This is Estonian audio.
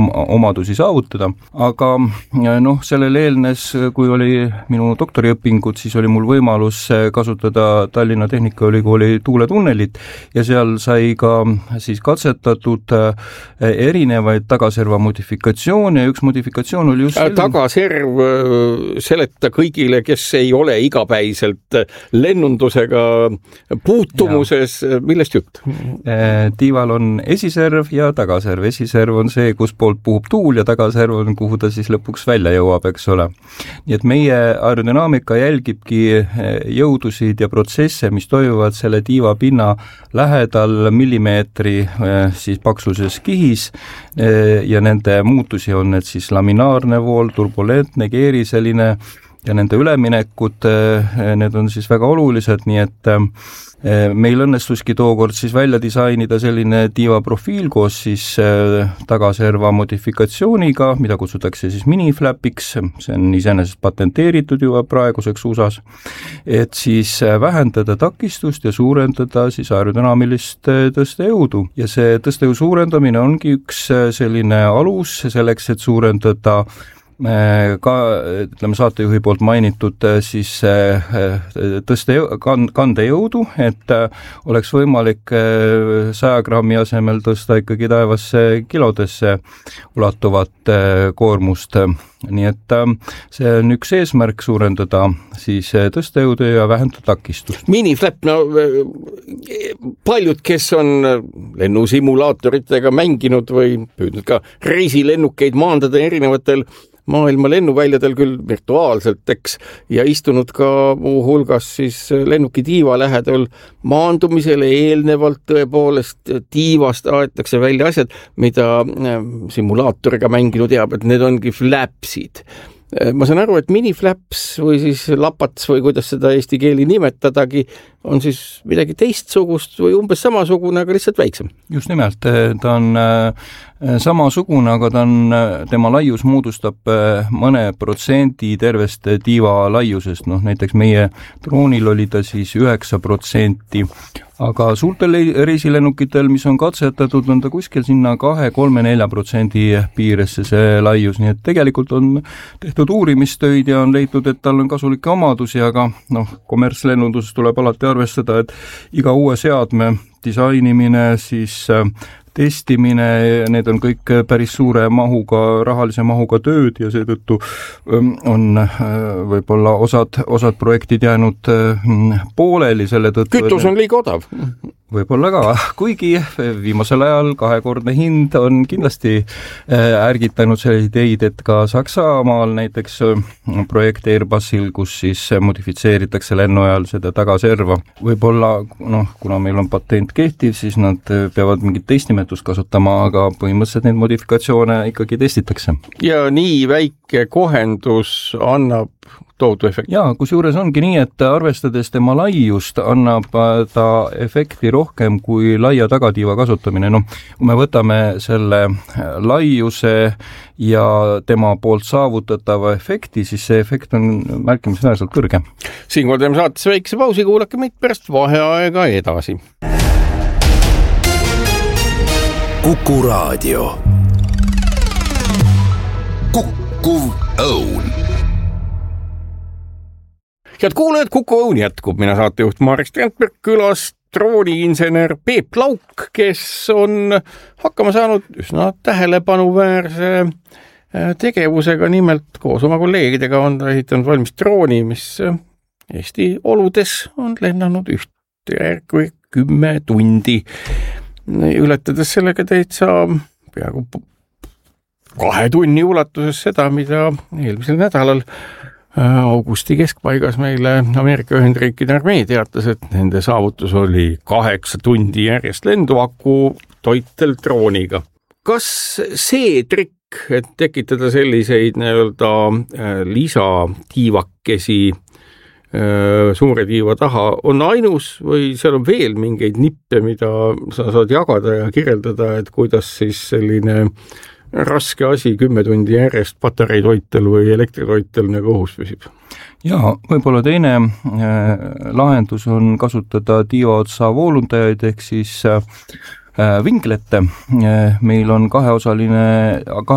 omadusi saavutada. Aga sellele eelnes, kui oli minu doktoriõpingud, siis oli mul võimalus kasutada Tallinna Tehnikaülikooli tuuletunnelit ja seal sai ka siis katsetatud erinevaid tagaserva modifikatsioone ja üks modifikatsioon oli just tagaserv, seleta kõigile, kes ei ole igapäiselt lennundusega puutumuses, millest jutt? Tiival on esiserv ja tagaserv. Esiserv on see, kus poolt puhub tuul ja tagaserv on, kuhu ta siis lõpuks välja jõuab, eks ole. Nii et meie aerodünaamika jälgibki jõudusid ja protsesse, mis toimuvad selle tiiva pinna lähedal millimeetri siis paksuses kihis ja nende muutusi on need siis laminaarne vool, turbulentne, keeriseline ja nende üleminekud, need on siis väga olulised, nii et meil õnnestuski tookord siis välja disainida selline tiiva profiil koos siis tagaserva modifikatsiooniga, mida kutsutakse siis miniflapiks, see on iseenesest patenteeritud juba praeguseks USAs, et siis vähendada takistust ja suurendada siis aerodünaamilist tõstejõudu. Ja see tõstejõu suurendamine ongi üks selline alus selleks, et suurendada ka, ütleme, saatejuhi poolt mainitud siis kandejõudu, et oleks võimalik 100 grammi asemel tõsta ikkagi taevasse kilodesse ulatuvat koormust. Nii et see on üks eesmärk suurendada siis tõstejõudu ja vähendada takistust. Miniflap, paljud, kes on lennusimulaatoritega mänginud või püüdnud ka reisilennukeid maandada erinevatel maailma lennuväljadel küll virtuaalselt, eks, ja istunud ka muu hulgas siis lennuki tiiva lähedal maandumisele eelnevalt tõepoolest tiivast aetakse välja asjad, mida simulaatoriga mänginud teab, et need ongi flapsid. Ma saan aru, et miniflaps või siis lapats või kuidas seda eesti keeli nimetadagi, on siis midagi teistsugust või umbes samasugune, aga lihtsalt väiksem. Just nimelt, ta on samasugune, aga tema laius moodustab mõne protsendi tervest tiiva laiusest, näiteks meie droonil oli ta siis 9%, aga suurtel reisilennukitel, mis on katsetatud, on ta kuskil sinna 2-3-4% piiresse see laius, nii et tegelikult on tehtud uurimistöid ja on leitud, et tal on kasulikke omadusi, aga kommertslennunduses tuleb alati arvestada, et iga uue seadme disainimine, siis testimine, need on kõik päris suure mahuga, rahalise mahuga tööd ja seetõttu on võib-olla osad projektid jäänud pooleli selle tõttu. Kütus on liiga odav. Võib-olla ka, kuigi viimasel ajal 2-kordne hind on kindlasti ärgitanud selle ideid, et ka Saksamaal näiteks projekt Airbusil, kus siis modifitseeritakse lennu ajal seda tagaserva. Võib-olla, kuna meil on patent kehtiv, siis nad peavad mingit teist nimetust kasutama, aga põhimõtteliselt neid modifikatsioone ikkagi testitakse. Ja nii väike kohendus annab tohutu efekt. Jaa, kusjuures ongi nii, et arvestades tema laiust annab ta efekti rohkem kui laia tagatiiva kasutamine. Kui me võtame selle laiuse ja tema poolt saavutatava efekti, siis see efekt on märkimisväärselt kõrge. Siinkohal teeme saates väikse pausi, kuulake meid pärast vaheaega edasi. Kuku Raadio. Kukkuv õun. Head kuulajad, Kuku õun jätkub. Mina saatejuht Marek Strandberg, külas drooniinsener Peep Lauk, kes on hakkama saanud üsna tähelepanuväärse tegevusega. Nimelt koos oma kolleegidega on ta ehitanud valmis drooni, mis Eesti oludes on lennanud ühte 10 tundi, ületades sellega täitsa peaaegu 2 tunni ulatuses seda, mida eelmisel nädalal augusti keskpaigas meile Ameerika Ühendriikide armee teatas, et nende saavutus oli 8 tundi järjest lendu aku toitel drooniga. Kas see trikk, et tekitada selliseid lisatiivakesi suure tiiva taha, on ainus või seal on veel mingeid nippe, mida sa saad jagada ja kirjeldada, et kuidas siis selline raske asi 10 tundi järjest patareitoitel või elektritoitel nagu õhus püsib? Ja võib-olla teine lahendus on kasutada tiivaotsa voolundajaid ehk siis vinglette. Meil on kaheosaline